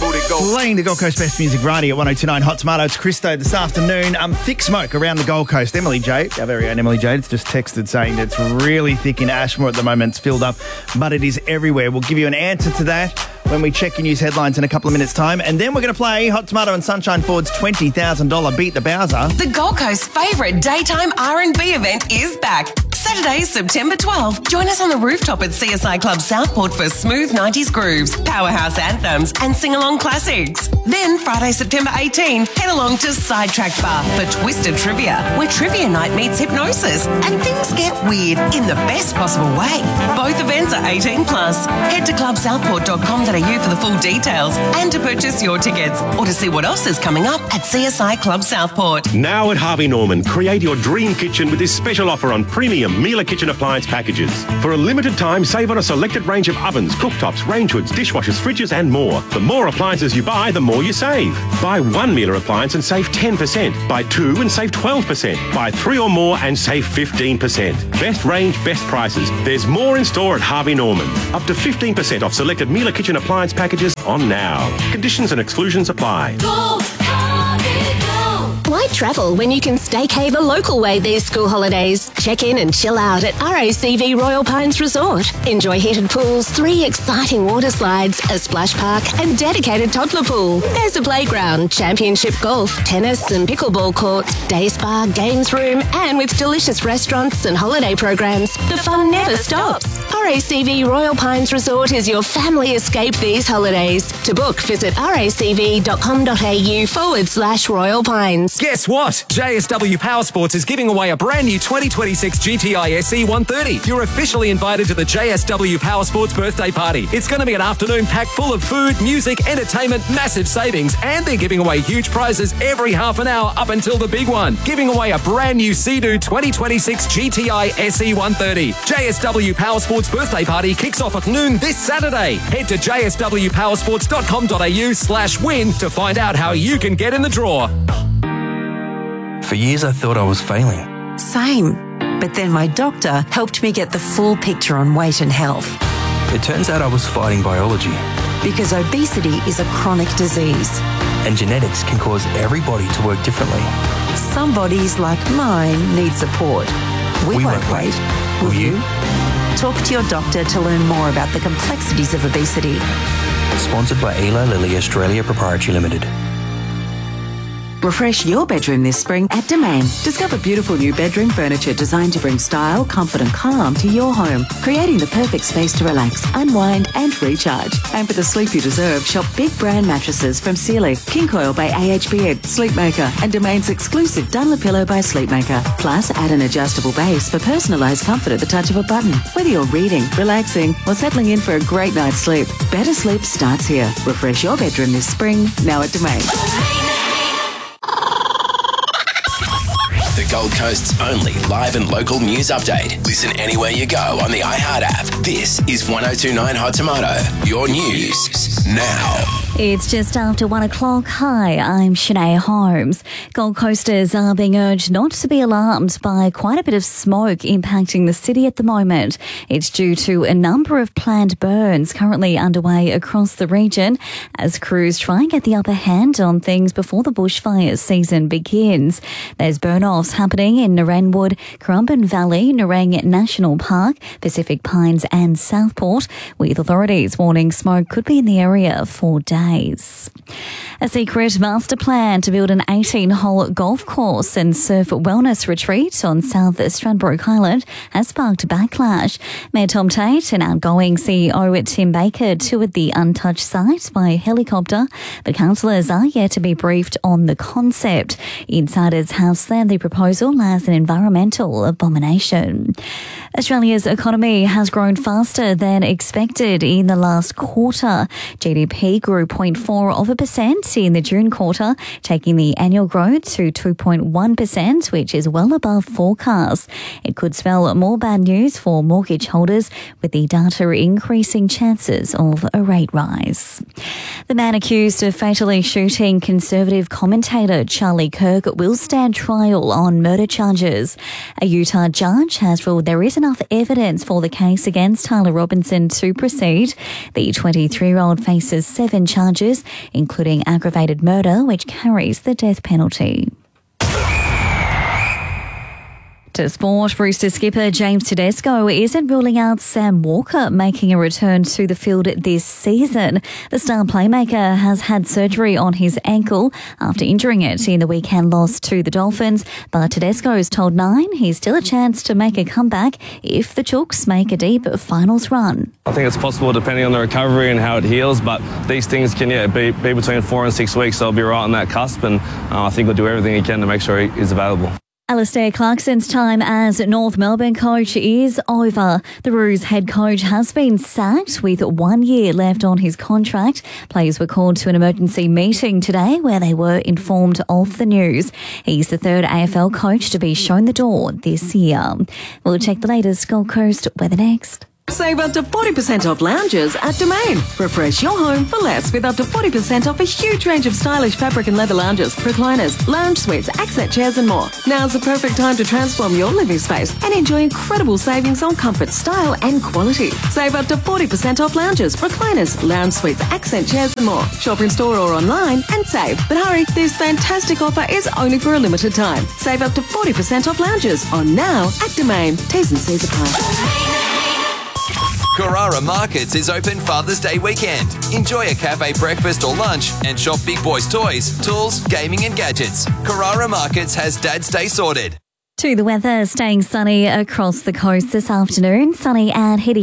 Playing the Gold Coast Best Music Radio at 102.9 Hot Tomato. It's Christo this afternoon. Thick smoke around the Gold Coast. Emily Jade, our very own Emily Jade, it's just texted saying that it's really thick in Ashmore at the moment. It's filled up, but it is everywhere. We'll give you an answer to that when we check your news headlines in a couple of minutes' time. And then we're going to play Hot Tomato and Sunshine Ford's $20,000 Beat the Bowser. The Gold Coast's favourite daytime R&B event is back. Saturday, September 12. Join us on the rooftop at CSI Club Southport for smooth 90s grooves, powerhouse anthems and sing-along classics. Then Friday, September 18, head along to Sidetrack Bar for Twisted Trivia, where trivia night meets hypnosis and things get weird in the best possible way. Both events are 18 plus. Head to clubsouthport.com.au for the full details and to purchase your tickets or to see what else is coming up at CSI Club Southport. Now at Harvey Norman, create your dream kitchen with this special offer on premium Miele kitchen appliance packages. For a limited time, save on a selected range of ovens, cooktops, range hoods, dishwashers, fridges and more. The more appliances you buy, the more you save. Buy one Miele appliance and save 10%. Buy two and save 12%. Buy three or more and save 15%. Best range, best prices. There's more in store at Harvey Norman. Up to 15% off selected Miele kitchen appliance packages on now. Conditions and exclusions apply. Go, Harvey, go. Why travel when you can staycay the local way these school holidays? Check in and chill out at RACV Royal Pines Resort. Enjoy heated pools, 3 exciting water slides, a splash park and dedicated toddler pool. There's a playground, championship golf, tennis and pickleball courts, day spa, games room and with delicious restaurants and holiday programs, the fun never stops. RACV Royal Pines Resort is your family escape these holidays. To book, visit racv.com.au/Royal Pines. Guess what? JSW Power Sports is giving away a brand new 2026 GTI SE 130. You're officially invited to the JSW Power Sports birthday party. It's going to be an afternoon packed full of food, music, entertainment, massive savings, and they're giving away huge prizes every half an hour up until the big one. Giving away a brand new Sea-Doo 2026 GTI SE 130. JSW Power Sports birthday party kicks off at noon this Saturday. Head to jswpowersports.com.au/win to find out how you can get in the draw. For years I thought I was failing. Same. But then my doctor helped me get the full picture on weight and health. It turns out I was fighting biology. Because obesity is a chronic disease. And genetics can cause every body to work differently. Some bodies, like mine, need support. We won't wait. Will you? Talk to your doctor to learn more about the complexities of obesity. Sponsored by Eli Lilly Australia Proprietary Limited. Refresh your bedroom this spring at Domain. Discover beautiful new bedroom furniture designed to bring style, comfort and calm to your home, creating the perfect space to relax, unwind and recharge. And for the sleep you deserve, shop big brand mattresses from Sealy, King Coil by AHB, Sleepmaker and Domain's exclusive Dunlopillow by Sleepmaker. Plus, add an adjustable base for personalised comfort at the touch of a button. Whether you're reading, relaxing or settling in for a great night's sleep, better sleep starts here. Refresh your bedroom this spring, now at Domain. The Gold Coast's only live and local news update. Listen anywhere you go on the iHeart app. This is 102.9 Hot Tomato. Your news now. It's just after 1 o'clock. Hi, I'm Shanae Holmes. Gold Coasters are being urged not to be alarmed by quite a bit of smoke impacting the city at the moment. It's due to a number of planned burns currently underway across the region as crews try and get the upper hand on things before the bushfire season begins. There's burn-offs happening in Narenwood, Currumbin Valley, Nerang National Park, Pacific Pines and Southport, with authorities warning smoke could be in the area for days. A secret master plan to build an 18-hole golf course and surf wellness retreat on South Stradbroke Island has sparked backlash. Mayor Tom Tate and outgoing CEO Tim Baker toured the untouched site by helicopter, but councillors are yet to be briefed on the concept. Insiders have slammed the proposal as an environmental abomination. Australia's economy has grown faster than expected in the last quarter. GDP grew 0.4% in the June quarter, taking the annual growth to 2.1%, which is well above forecasts. It could spell more bad news for mortgage holders, with the data increasing chances of a rate rise. The man accused of fatally shooting Conservative commentator Charlie Kirk will stand trial on murder charges. A Utah judge has ruled there is an enough evidence for the case against Tyler Robinson to proceed. The 23-year-old faces 7 charges, including aggravated murder, which carries the death penalty. To sport, Roosters skipper James Tedesco isn't ruling out Sam Walker making a return to the field this season. The star playmaker has had surgery on his ankle after injuring it in the weekend loss to the Dolphins, but Tedesco's told Nine he's still a chance to make a comeback if the Chooks make a deep finals run. I think it's possible depending on the recovery and how it heals, but these things can be between 4 and 6 weeks, so I'll be right on that cusp, and I think we'll do everything he can to make sure he is available. Alistair Clarkson's time as North Melbourne coach is over. The Roos head coach has been sacked with 1 year left on his contract. Players were called to an emergency meeting today where they were informed of the news. He's the third AFL coach to be shown the door this year. We'll check the latest Gold Coast weather next. Save up to 40% off lounges at Domain. Refresh your home for less with up to 40% off a huge range of stylish fabric and leather lounges, recliners, lounge suites, accent chairs and more. Now's the perfect time to transform your living space and enjoy incredible savings on comfort, style and quality. Save up to 40% off lounges, recliners, lounge suites, accent chairs and more. Shop in store or online and save. But hurry, this fantastic offer is only for a limited time. Save up to 40% off lounges on now at Domain. T's and C's apply. Carrara Markets is open Father's Day weekend. Enjoy a cafe breakfast or lunch and shop Big Boys toys, tools, gaming and gadgets. Carrara Markets has Dad's Day sorted. To the weather, staying sunny across the coast this afternoon. Sunny and heating